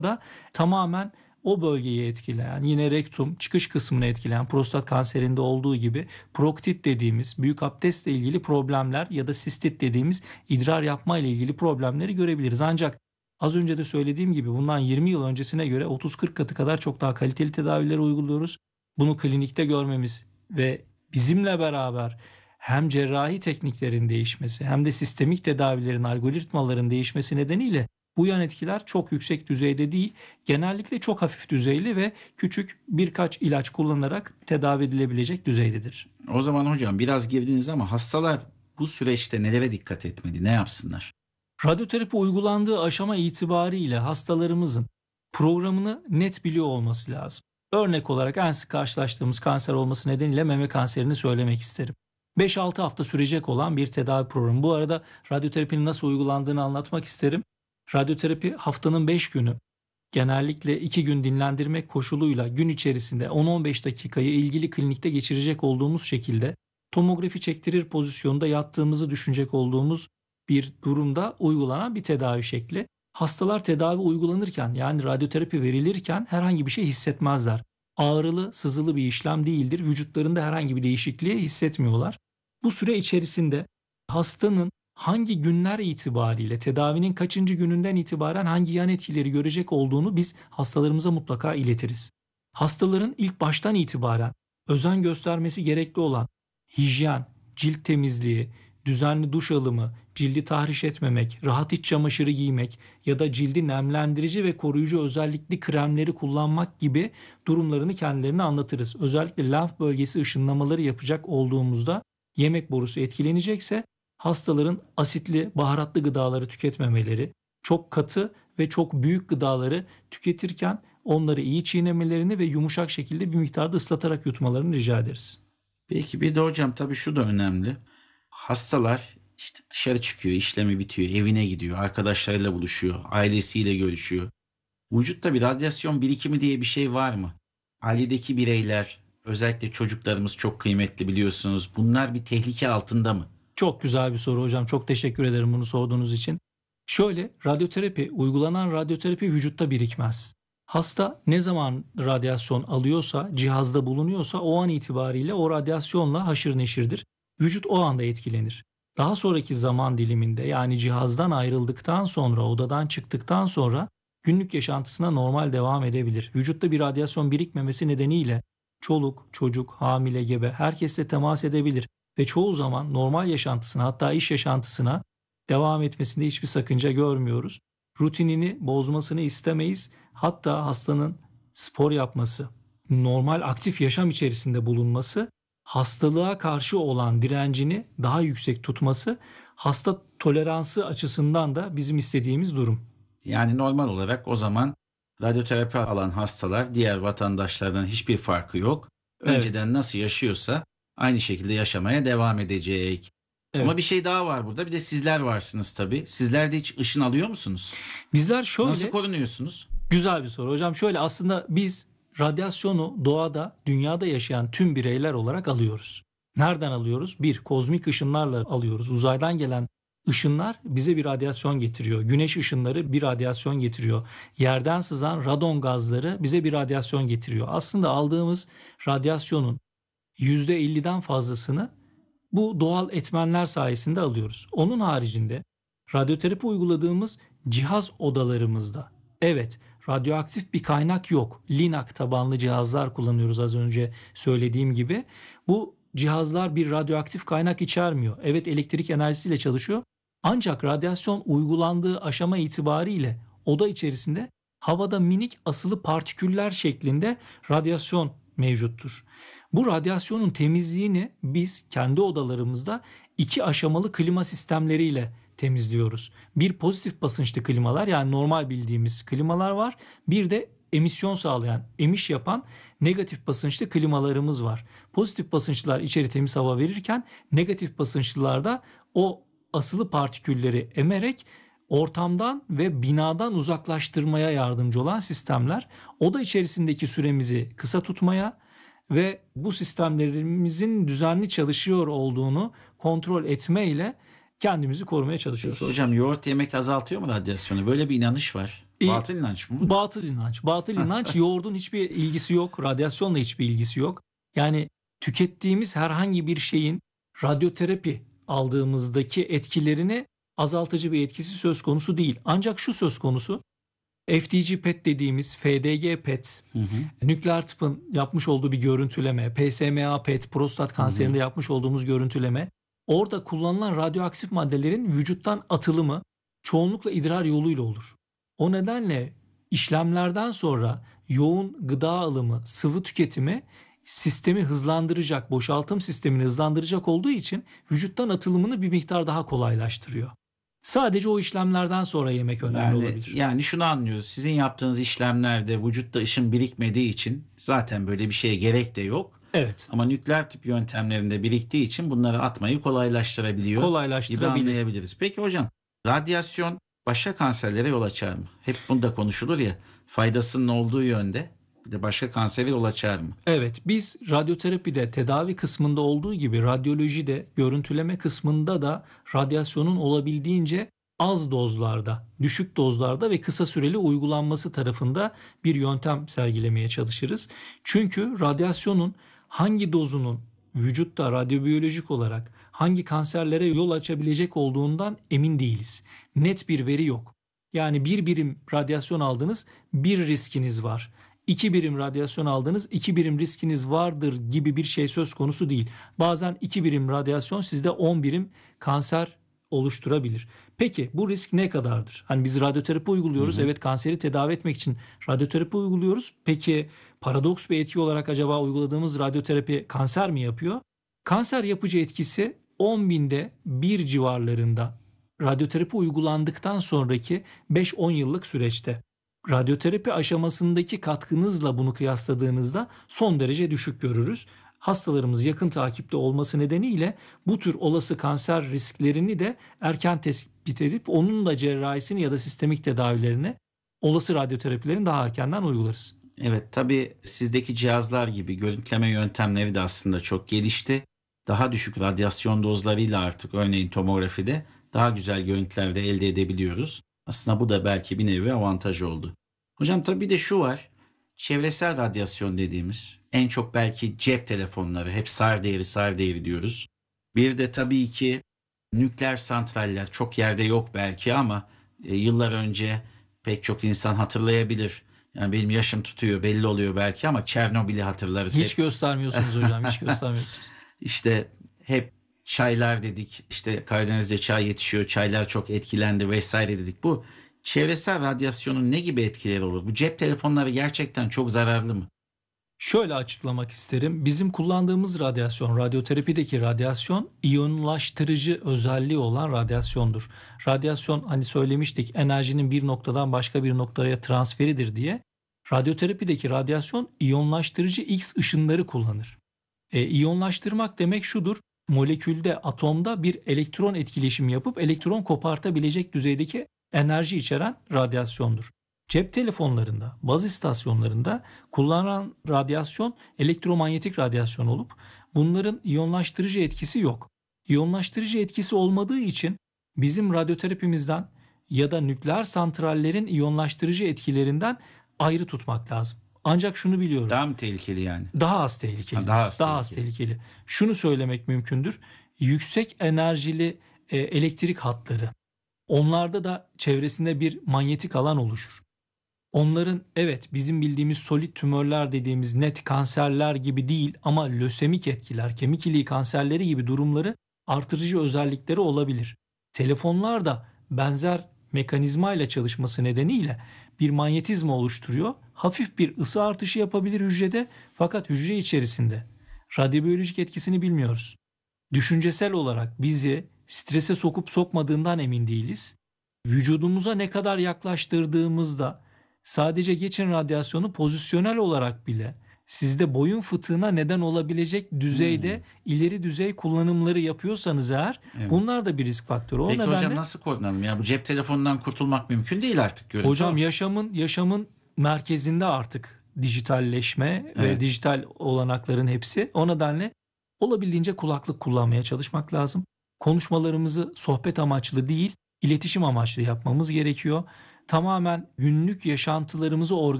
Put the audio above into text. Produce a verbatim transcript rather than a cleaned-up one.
da tamamen o bölgeyi etkileyen, yine rektum çıkış kısmını etkileyen prostat kanserinde olduğu gibi proktit dediğimiz büyük abdestle ilgili problemler ya da sistit dediğimiz idrar yapma ile ilgili problemleri görebiliriz. Ancak az önce de söylediğim gibi bundan yirmi yıl öncesine göre otuz kırk katı kadar çok daha kaliteli tedavileri uyguluyoruz. Bunu klinikte görmemiz ve bizimle beraber hem cerrahi tekniklerin değişmesi hem de sistemik tedavilerin, algoritmaların değişmesi nedeniyle bu yan etkiler çok yüksek düzeyde değil, genellikle çok hafif düzeyli ve küçük birkaç ilaç kullanarak tedavi edilebilecek düzeydedir. O zaman hocam biraz girdiniz ama hastalar bu süreçte nelere dikkat etmeli, ne yapsınlar? Radyoterapi uygulandığı aşama itibariyle hastalarımızın programını net biliyor olması lazım. Örnek olarak en sık karşılaştığımız kanser olması nedeniyle meme kanserini söylemek isterim. beş altı hafta sürecek olan bir tedavi programı. Bu arada radyoterapinin nasıl uygulandığını anlatmak isterim. Radyoterapi haftanın beş günü, genellikle iki gün dinlendirmek koşuluyla gün içerisinde on on beş dakikayı ilgili klinikte geçirecek olduğumuz şekilde tomografi çektirir pozisyonda yattığımızı düşünecek olduğumuz bir durumda uygulanan bir tedavi şekli. Hastalar tedavi uygulanırken, yani radyoterapi verilirken herhangi bir şey hissetmezler. Ağrılı, sızılı bir işlem değildir. Vücutlarında herhangi bir değişikliği hissetmiyorlar. Bu süre içerisinde hastanın hangi günler itibariyle, tedavinin kaçıncı gününden itibaren hangi yan etkileri görecek olduğunu biz hastalarımıza mutlaka iletiriz. Hastaların ilk baştan itibaren özen göstermesi gerekli olan hijyen, cilt temizliği, düzenli duş alımı, cildi tahriş etmemek, rahat iç çamaşırı giymek ya da cildi nemlendirici ve koruyucu özellikli kremleri kullanmak gibi durumlarını kendilerine anlatırız. Özellikle lenf bölgesi ışınlamaları yapacak olduğumuzda yemek borusu etkilenecekse hastaların asitli, baharatlı gıdaları tüketmemeleri, çok katı ve çok büyük gıdaları tüketirken onları iyi çiğnemelerini ve yumuşak şekilde bir miktarda ıslatarak yutmalarını rica ederiz. Peki bir de hocam tabii şu da önemli. Hastalar işte dışarı çıkıyor, işlemi bitiyor, evine gidiyor, arkadaşlarıyla buluşuyor, ailesiyle görüşüyor. Vücutta bir radyasyon birikimi diye bir şey var mı? Ailedeki bireyler, özellikle çocuklarımız çok kıymetli biliyorsunuz. Bunlar bir tehlike altında mı? Çok güzel bir soru hocam. Çok teşekkür ederim bunu sorduğunuz için. Şöyle, radyoterapi, uygulanan radyoterapi vücutta birikmez. Hasta ne zaman radyasyon alıyorsa, cihazda bulunuyorsa o an itibariyle o radyasyonla haşır neşirdir. Vücut o anda etkilenir. Daha sonraki zaman diliminde, yani cihazdan ayrıldıktan sonra, odadan çıktıktan sonra günlük yaşantısına normal devam edebilir. Vücutta bir radyasyon birikmemesi nedeniyle çoluk, çocuk, hamile, gebe herkesle temas edebilir ve çoğu zaman normal yaşantısına, hatta iş yaşantısına devam etmesinde hiçbir sakınca görmüyoruz. Rutinini bozmasını istemeyiz. Hatta hastanın spor yapması, normal aktif yaşam içerisinde bulunması, hastalığa karşı olan direncini daha yüksek tutması, hasta toleransı açısından da bizim istediğimiz durum. Yani normal olarak o zaman radyoterapi alan hastalar diğer vatandaşlardan hiçbir farkı yok. Önceden Evet. nasıl yaşıyorsa aynı şekilde yaşamaya devam edecek. Ama bir Evet. şey daha var burada. Bir de sizler varsınız tabii. Sizler de hiç ışın alıyor musunuz? Bizler şöyle, Nasıl korunuyorsunuz? güzel bir soru hocam. Şöyle, aslında biz radyasyonu doğada, dünyada yaşayan tüm bireyler olarak alıyoruz. Nereden alıyoruz? Bir, kozmik ışınlarla alıyoruz. Uzaydan gelen ışınlar bize bir radyasyon getiriyor. Güneş ışınları bir radyasyon getiriyor. Yerden sızan radon gazları bize bir radyasyon getiriyor. Aslında aldığımız radyasyonun yüzde elliden fazlasını bu doğal etmenler sayesinde alıyoruz. Onun haricinde radyoterapi uyguladığımız cihaz odalarımızda, evet, radyoaktif bir kaynak yok. Linac tabanlı cihazlar kullanıyoruz, az önce söylediğim gibi. Bu cihazlar bir radyoaktif kaynak içermiyor. Evet, elektrik enerjisiyle çalışıyor. Ancak radyasyon uygulandığı aşama itibariyle oda içerisinde havada minik asılı partiküller şeklinde radyasyon mevcuttur. Bu radyasyonun temizliğini biz kendi odalarımızda iki aşamalı klima sistemleriyle temizliyoruz. Bir, pozitif basınçlı klimalar, yani normal bildiğimiz klimalar var. Bir de emisyon sağlayan, emiş yapan negatif basınçlı klimalarımız var. Pozitif basınçlılar içeri temiz hava verirken negatif basınçlılar da o asılı partikülleri emerek ortamdan ve binadan uzaklaştırmaya yardımcı olan sistemler. Oda içerisindeki süremizi kısa tutmaya ve bu sistemlerimizin düzenli çalışıyor olduğunu kontrol etmeyle kendimizi korumaya çalışıyoruz. Peki hocam yoğurt yemek azaltıyor mu radyasyonu? Böyle bir inanış var. E, Batıl inanç mı bu? Batıl inanç. Batıl inanç yoğurdun hiçbir ilgisi yok. Radyasyonla hiçbir ilgisi yok. Yani tükettiğimiz herhangi bir şeyin radyoterapi aldığımızdaki etkilerini azaltıcı bir etkisi söz konusu değil. Ancak şu söz konusu: F D G P E T dediğimiz, F D G P E T, Hı hı. nükleer tıpın yapmış olduğu bir görüntüleme, P S M A P E T, prostat kanserinde yapmış olduğumuz görüntüleme, orada kullanılan radyoaktif maddelerin vücuttan atılımı çoğunlukla idrar yoluyla olur. O nedenle işlemlerden sonra yoğun gıda alımı, sıvı tüketimi sistemi hızlandıracak, boşaltım sistemini hızlandıracak olduğu için vücuttan atılımını bir miktar daha kolaylaştırıyor. Sadece o işlemlerden sonra yemek önemli Yani, olabilir. yani şunu anlıyoruz. Sizin yaptığınız işlemlerde vücutta ışın birikmediği için zaten böyle bir şeye gerek de yok. Evet. Ama nükleer tıp yöntemlerinde biriktiği için bunları atmayı kolaylaştırabiliyor gibi Kolaylaştırabilir. anlayabiliriz. Peki hocam, radyasyon başka kanserlere yol açar mı? Hep bunda konuşulur ya, faydasının olduğu yönde bir de başka kansere yol açar mı? Evet, biz radyoterapide tedavi kısmında olduğu gibi radyolojide görüntüleme kısmında da radyasyonun olabildiğince az dozlarda, düşük dozlarda ve kısa süreli uygulanması tarafında bir yöntem sergilemeye çalışırız. Çünkü radyasyonun hangi dozunun vücutta radyobiyolojik olarak hangi kanserlere yol açabilecek olduğundan emin değiliz. Net bir veri yok. Yani bir birim radyasyon aldınız, bir riskiniz var. İki birim radyasyon aldınız, iki birim riskiniz vardır gibi bir şey söz konusu değil. Bazen iki birim radyasyon sizde on birim kanser oluşturabilir. Peki bu risk ne kadardır? Hani biz radyoterapi uyguluyoruz. Hı hı. Evet, kanseri tedavi etmek için radyoterapi uyguluyoruz. Peki paradoks bir etki olarak acaba uyguladığımız radyoterapi kanser mi yapıyor? Kanser yapıcı etkisi on binde bir civarlarında radyoterapi uygulandıktan sonraki beş on yıllık süreçte. Radyoterapi aşamasındaki katkınızla bunu kıyasladığınızda son derece düşük görürüz. Hastalarımız yakın takipte olması nedeniyle bu tür olası kanser risklerini de erken tespit edip onun da cerrahisini ya da sistemik tedavilerini, olası radyoterapilerin daha erkenden uygularız. Evet, tabii sizdeki cihazlar gibi görüntüleme yöntemleri de aslında çok gelişti. Daha düşük radyasyon dozlarıyla artık örneğin tomografide daha güzel görüntüler de elde edebiliyoruz. Aslında bu da belki bir nevi avantaj oldu. Hocam tabii bir de şu var. Çevresel radyasyon dediğimiz en çok belki cep telefonları, hep sar değeri sar değeri diyoruz. Bir de tabii ki nükleer santraller, çok yerde yok belki ama e, yıllar önce pek çok insan hatırlayabilir. Yani benim yaşım tutuyor, belli oluyor belki ama Çernobil'i hatırlarız Hiç hep. göstermiyorsunuz hocam, hiç göstermiyorsunuz. İşte hep çaylar dedik, işte Karadeniz'de çay yetişiyor, çaylar çok etkilendi vesaire dedik. Bu çevresel radyasyonun ne gibi etkileri olur? Bu cep telefonları gerçekten çok zararlı mı? Şöyle açıklamak isterim. Bizim kullandığımız radyasyon, radyoterapideki radyasyon iyonlaştırıcı özelliği olan radyasyondur. Radyasyon, hani söylemiştik, enerjinin bir noktadan başka bir noktaya transferidir diye. Radyoterapideki radyasyon iyonlaştırıcı X ışınları kullanır. E, iyonlaştırmak demek şudur: molekülde, atomda bir elektron etkileşimi yapıp elektron kopartabilecek düzeydeki enerji içeren radyasyondur. Cep telefonlarında, baz istasyonlarında kullanılan radyasyon elektromanyetik radyasyon olup bunların iyonlaştırıcı etkisi yok. İyonlaştırıcı etkisi olmadığı için bizim radyoterapimizden ya da nükleer santrallerin iyonlaştırıcı etkilerinden ayrı tutmak lazım. Ancak şunu biliyoruz: Daha mı tehlikeli yani? daha az tehlikeli. Ha, daha az Daha az tehlikeli. tehlikeli. Şunu söylemek mümkündür: yüksek enerjili e, elektrik hatları, onlarda da çevresinde bir manyetik alan oluşur. Onların, evet, bizim bildiğimiz solid tümörler dediğimiz net kanserler gibi değil ama lösemik etkiler, kemik iliği kanserleri gibi durumları artırıcı özellikleri olabilir. Telefonlar da benzer mekanizmayla çalışması nedeniyle bir manyetizma oluşturuyor. Hafif bir ısı artışı yapabilir hücrede, fakat hücre içerisinde radyobiyolojik etkisini bilmiyoruz. Düşüncesel olarak bizi strese sokup sokmadığından emin değiliz. Vücudumuza ne kadar yaklaştırdığımızda sadece geçin radyasyonu pozisyonel olarak bile sizde boyun fıtığına neden olabilecek düzeyde Hmm. ileri düzey kullanımları yapıyorsanız eğer, Evet. bunlar da bir risk faktörü. O Peki nedenle hocam nasıl korunalım? Ya bu cep telefonundan kurtulmak mümkün değil artık, görüntü hocam o. yaşamın yaşamın merkezinde artık dijitalleşme ve Evet. dijital olanakların hepsi. O nedenle olabildiğince kulaklık kullanmaya çalışmak lazım. Konuşmalarımızı sohbet amaçlı değil, iletişim amaçlı yapmamız gerekiyor. tamamen günlük yaşantılarımızı organize